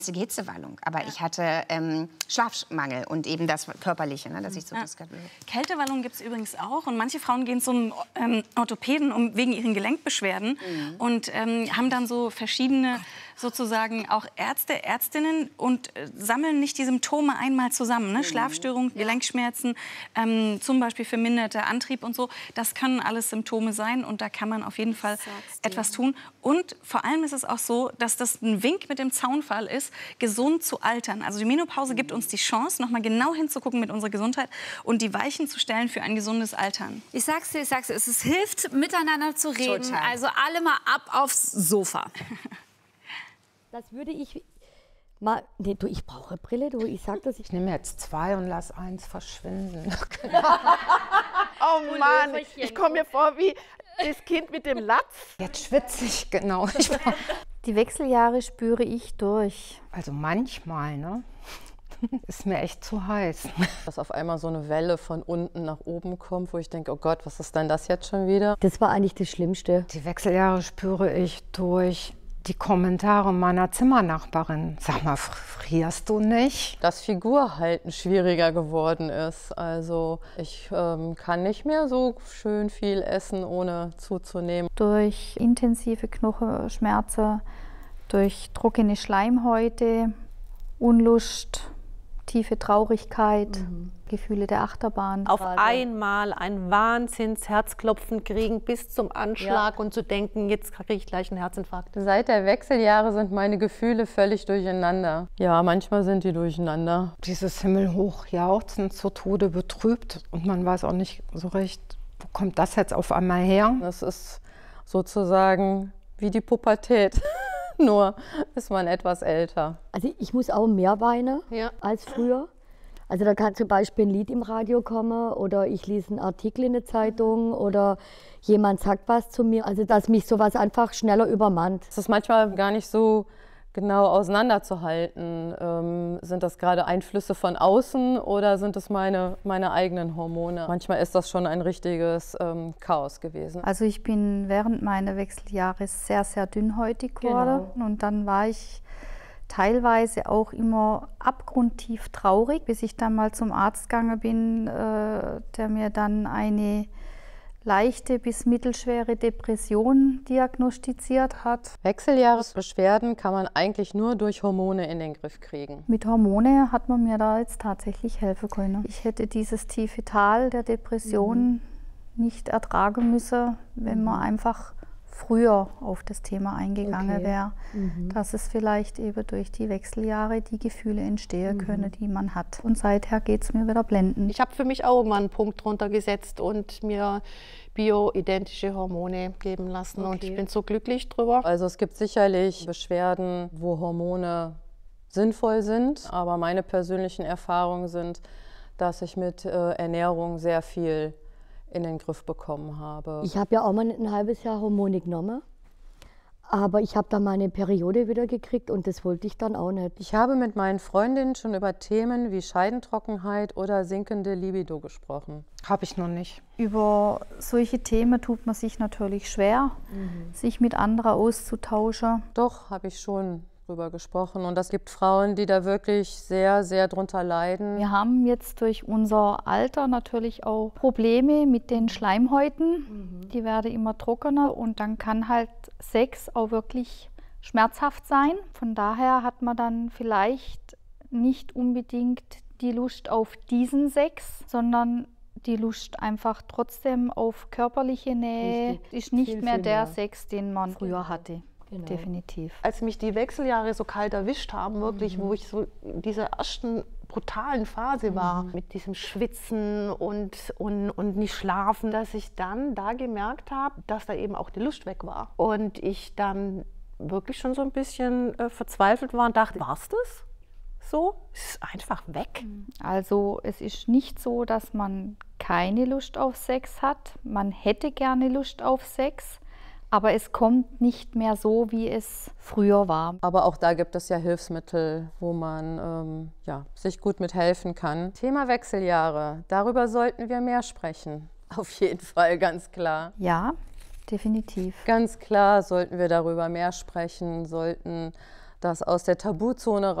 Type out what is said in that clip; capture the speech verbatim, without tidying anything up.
Hitzewallung, aber ja. ich hatte ähm, Schlafmangel und eben das Körperliche, ne, dass ich so ja. das gehabt habe. Kältewallung gibt es übrigens auch und manche Frauen gehen zum ähm, Orthopäden um, wegen ihren Gelenkbeschwerden mhm. und ähm, haben dann so verschiedene sozusagen auch Ärzte, Ärztinnen und äh, sammeln nicht die Symptome einmal zusammen. Ne? Mhm. Schlafstörungen, ja. Gelenkschmerzen, ähm, zum Beispiel verminderter Antrieb und so. Das können alles Symptome sein und da kann man auf jeden Fall etwas tun. Und vor allem ist es auch so, dass das ein Wink mit dem Zaunpfahl ist, gesund zu altern. Also die Menopause mhm. gibt uns die Chance, noch mal genau hinzugucken mit unserer Gesundheit und die Weichen zu stellen für ein gesundes Altern. Ich sag's dir, ich sag's dir, es ist, hilft, miteinander zu reden. Total. Also alle mal ab aufs Sofa. Das würde ich mal. Nee, du, ich brauche Brille, du. Ich sag das. Ich nehme jetzt zwei und lass eins verschwinden. Oh Mann, ich komme mir vor wie das Kind mit dem Latz. Jetzt schwitze ich, genau. Die Wechseljahre spüre ich durch. Also manchmal, ne? Ist mir echt zu heiß. Dass auf einmal so eine Welle von unten nach oben kommt, wo ich denke, oh Gott, was ist denn das jetzt schon wieder? Das war eigentlich das Schlimmste. Die Wechseljahre spüre ich durch die Kommentare meiner Zimmernachbarin. Sag mal, frierst du nicht? Dass Figurhalten schwieriger geworden ist. Also ich ähm, kann nicht mehr so schön viel essen, ohne zuzunehmen. Durch intensive Knochenschmerzen, durch trockene Schleimhäute, Unlust, tiefe Traurigkeit, mhm. Gefühle der Achterbahn. Auf einmal ein Wahnsinns-Herzklopfen kriegen bis zum Anschlag ja. und zu denken, jetzt kriege ich gleich einen Herzinfarkt. Seit der Wechseljahre sind meine Gefühle völlig durcheinander. Ja, manchmal sind die durcheinander. Dieses Himmelhochjauchzen, zu Tode betrübt und man weiß auch nicht so recht, wo kommt das jetzt auf einmal her? Das ist sozusagen wie die Pubertät. Nur ist man etwas älter. Also ich muss auch mehr weinen ja. als früher. Also da kann zum Beispiel ein Lied im Radio kommen oder ich lese einen Artikel in der Zeitung oder jemand sagt was zu mir. Also dass mich sowas einfach schneller übermannt. Es ist manchmal gar nicht so genau auseinanderzuhalten. Ähm, sind das gerade Einflüsse von außen oder sind es meine, meine eigenen Hormone? Manchmal ist das schon ein richtiges ähm, Chaos gewesen. Also ich bin während meiner Wechseljahre sehr, sehr dünnhäutig geworden. Genau. Und dann war ich teilweise auch immer abgrundtief traurig, bis ich dann mal zum Arzt gegangen bin, äh, der mir dann eine leichte bis mittelschwere Depression diagnostiziert hat. Wechseljahresbeschwerden kann man eigentlich nur durch Hormone in den Griff kriegen. Mit Hormone hat man mir da jetzt tatsächlich helfen können. Ich hätte dieses tiefe Tal der Depression mhm. nicht ertragen müssen, wenn mhm. man einfach früher auf das Thema eingegangen okay. wäre, mhm. dass es vielleicht eben durch die Wechseljahre die Gefühle entstehen mhm. können, die man hat. Und seither geht es mir wieder blendend. Ich habe für mich auch mal einen Punkt drunter gesetzt und mir bioidentische Hormone geben lassen. Okay. Und ich bin so glücklich drüber. Also es gibt sicherlich Beschwerden, wo Hormone sinnvoll sind, aber meine persönlichen Erfahrungen sind, dass ich mit äh, Ernährung sehr viel in den Griff bekommen habe. Ich habe ja auch mal ein halbes Jahr Hormone genommen, aber ich habe dann meine Periode wieder gekriegt und das wollte ich dann auch nicht. Ich habe mit meinen Freundinnen schon über Themen wie Scheidentrockenheit oder sinkende Libido gesprochen. Habe ich noch nicht. Über solche Themen tut man sich natürlich schwer, mhm. sich mit anderen auszutauschen. Doch, habe ich schon drüber gesprochen und es gibt Frauen, die da wirklich sehr, sehr drunter leiden. Wir haben jetzt durch unser Alter natürlich auch Probleme mit den Schleimhäuten. Mhm. Die werden immer trockener und dann kann halt Sex auch wirklich schmerzhaft sein. Von daher hat man dann vielleicht nicht unbedingt die Lust auf diesen Sex, sondern die Lust einfach trotzdem auf körperliche Nähe. Richtig. Ist nicht viel, mehr viel der mehr. Sex, den man früher hatte. Genau. Definitiv. Als mich die Wechseljahre so kalt erwischt haben, wirklich, mhm. wo ich so in dieser ersten brutalen Phase war, mhm. mit diesem Schwitzen und, und, und nicht schlafen, dass ich dann da gemerkt habe, dass da eben auch die Lust weg war. Und ich dann wirklich schon so ein bisschen äh, verzweifelt war und dachte, war's das? So? Es ist einfach weg. Also es ist nicht so, dass man keine Lust auf Sex hat. Man hätte gerne Lust auf Sex. Aber es kommt nicht mehr so, wie es früher war. Aber auch da gibt es ja Hilfsmittel, wo man ähm, ja, sich gut mit helfen kann. Thema Wechseljahre, darüber sollten wir mehr sprechen. Auf jeden Fall, ganz klar. Ja, definitiv. Ganz klar sollten wir darüber mehr sprechen, sollten dass aus der Tabuzone